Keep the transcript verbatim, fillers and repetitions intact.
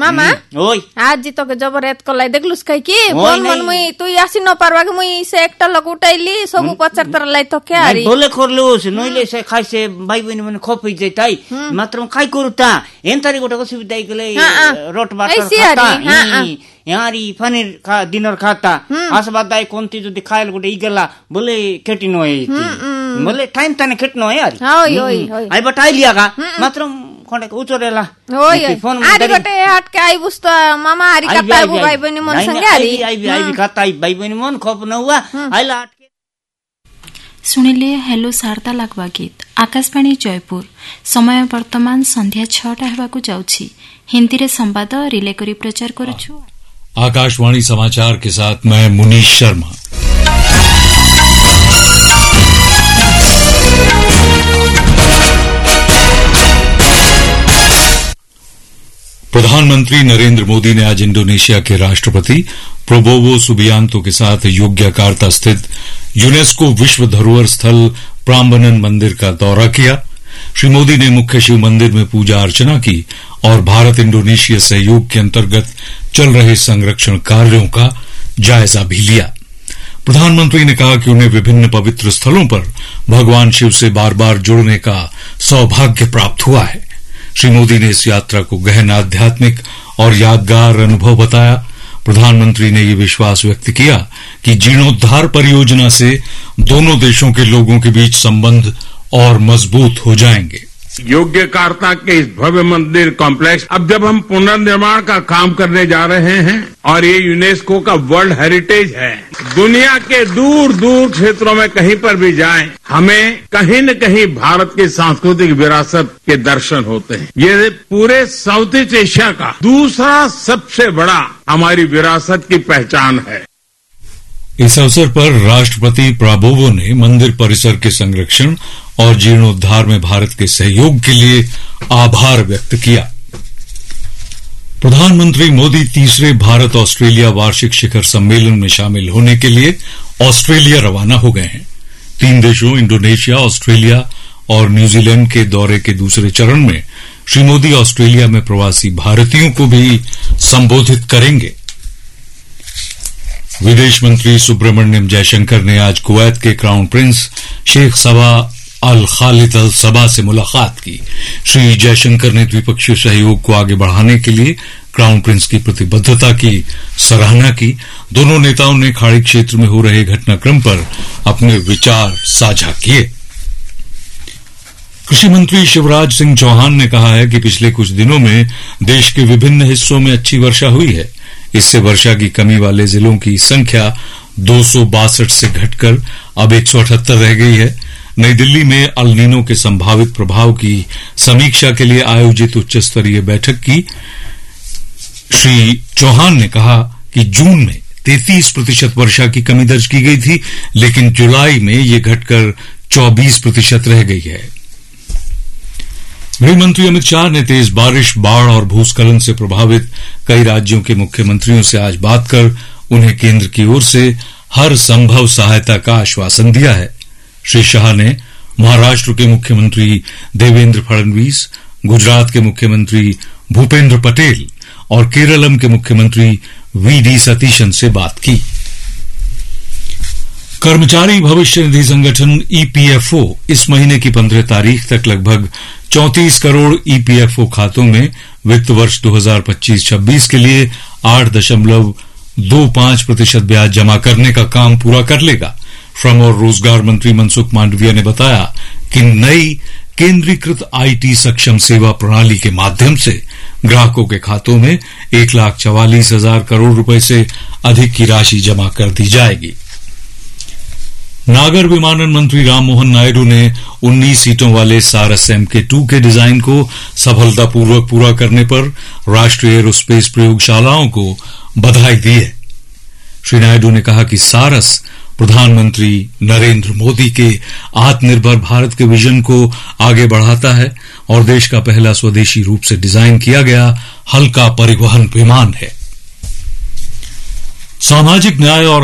मामा ओइ आज तो के जबरदस्त कलाई देखलुस कई की बोल मन मुई तू आसी न पारवा के मुई से एकटा लग उठाइली सब पचहत्तर लाई तो के आरी बोले करलुस नइले से खाइसे भाई बहिनी मन खपै जैताई मात्र खाइ करूता एन तारी गोटा सुविधा गले रोट बाटर खाता यारी पनीर खा डिनर खाता आसबा दाई कोंती जदि खाइल गोटे इगला बोले केटी नय बोले टाइम तने केट नय यारी ओइ ओइ आई बटाई लियागा मात्र कोंडे उचोरेला ओइ फोन आरी गोटे हट के आई बुस्त मामा आरी खाता भाई बहिनी मन संगे आरी आई आई भी खाता भाई बहिनी मन खप न हुआ आइला हट शुणिले हेलो शारदा लागवा गीत आकाशवाणी जयपुर समय वर्तमान संध्या छटा हेबाकु जाउछि हिंदी रे संवाद रिले करी प्रचार करूछु आकाशवाणी समाचार के साथ मैं मुनीश शर्मा। प्रधानमंत्री नरेंद्र मोदी ने आज इंडोनेशिया के राष्ट्रपति प्रोबोवो सुबियांतो के साथ योग्यकार्ता स्थित यूनेस्को विश्व धरोहर स्थल प्राम्बनन मंदिर का दौरा किया। श्री मोदी ने मुख्य शिव मंदिर में पूजा अर्चना की और भारत इंडोनेशिया सहयोग के अंतर्गत चल रहे संरक्षण कार्यों का जायजा भी लिया। प्रधानमंत्री ने कहा कि उन्हें विभिन्न पवित्र स्थलों पर भगवान शिव से बार बार जुड़ने का सौभाग्य प्राप्त हुआ है। श्री मोदी ने इस यात्रा को गहन आध्यात्मिक और यादगार अनुभव बताया। प्रधानमंत्री ने ये विश्वास व्यक्त किया कि जीर्णोद्धार परियोजना से दोनों देशों के लोगों के बीच संबंध और मजबूत हो जाएंगे। योग्यकार्ता के इस भव्य मंदिर कॉम्प्लेक्स अब जब हम पुनर्निर्माण का काम करने जा रहे हैं और ये यूनेस्को का वर्ल्ड हेरिटेज है, दुनिया के दूर दूर क्षेत्रों में कहीं पर भी जाएं, हमें कहीं न कहीं भारत की सांस्कृतिक विरासत के दर्शन होते हैं। ये पूरे साउथ ईस्ट एशिया का दूसरा सबसे बड़ा हमारी विरासत की पहचान है। इस अवसर पर राष्ट्रपति प्राबोवो ने मंदिर परिसर के संरक्षण और जीर्णोद्धार में भारत के सहयोग के लिए आभार व्यक्त किया। प्रधानमंत्री मोदी तीसरे भारत ऑस्ट्रेलिया वार्षिक शिखर सम्मेलन में शामिल होने के लिए ऑस्ट्रेलिया रवाना हो गए हैं। तीन देशों इंडोनेशिया, ऑस्ट्रेलिया और न्यूजीलैंड के दौरे के दूसरे चरण में श्री मोदी ऑस्ट्रेलिया में प्रवासी भारतीयों को भी संबोधित करेंगे। विदेश मंत्री सुब्रमण्यम जयशंकर ने आज कुवैत के क्राउन प्रिंस शेख सबा अल खालिद अल सबा से मुलाकात की। श्री जयशंकर ने द्विपक्षीय सहयोग को आगे बढ़ाने के लिए क्राउन प्रिंस की प्रतिबद्धता की सराहना की। दोनों नेताओं ने खाड़ी क्षेत्र में हो रहे घटनाक्रम पर अपने विचार साझा किए। कृषि मंत्री शिवराज सिंह चौहान ने कहा है कि पिछले कुछ दिनों में देश के विभिन्न हिस्सों में अच्छी वर्षा हुई है। इससे वर्षा की कमी वाले जिलों की संख्या दो सौ बासठ से घटकर अब एक सौ अठहत्तर रह गई है। नई दिल्ली में अल नीनो के संभावित प्रभाव की समीक्षा के लिए आयोजित उच्च स्तरीय बैठक की श्री चौहान ने कहा कि जून में तैंतीस प्रतिशत वर्षा की कमी दर्ज की गई थी, लेकिन जुलाई में ये घटकर चौबीस प्रतिशत रह गई है। गृहमंत्री अमित शाह ने तेज बारिश, बाढ़ और भूस्खलन से प्रभावित कई राज्यों के मुख्यमंत्रियों से आज बात कर उन्हें केंद्र की ओर से हर संभव सहायता का आश्वासन दिया है। श्री शाह ने महाराष्ट्र के मुख्यमंत्री देवेंद्र फडणवीस, गुजरात के मुख्यमंत्री भूपेंद्र पटेल और केरलम के मुख्यमंत्री वी डी सतीशन से बात की। कर्मचारी भविष्य निधि संगठन ई पी एफ ओ इस महीने की पंद्रह तारीख तक लगभग चौंतीस crore E P F O खातों में वित्त वर्ष दो हजार पच्चीस छब्बीस के लिए आठ दशमलव दो पांच प्रतिशत ब्याज जमा करने का काम पूरा कर लेगा। श्रम और रोजगार मंत्री मनसुख मांडविया ने बताया कि नई केंद्रीकृत आई टी सक्षम सेवा प्रणाली के माध्यम से ग्राहकों के खातों में एक लाख चवालीस हजार करोड़ रुपए से अधिक की राशि जमा कर दी जाएगी। नागर विमानन मंत्री राममोहन नायडू ने उन्नीस सीटों वाले सारस एम के टू के डिजाइन को सफलतापूर्वक पूरा करने पर राष्ट्रीय एरोस्पेस प्रयोगशालाओं को बधाई दी है। श्री नायडू ने कहा कि सारस प्रधानमंत्री नरेंद्र मोदी के आत्मनिर्भर भारत के विजन को आगे बढ़ाता है और देश का पहला स्वदेशी रूप से डिजाइन किया गया हल्का परिवहन विमान है। सामाजिक न्याय और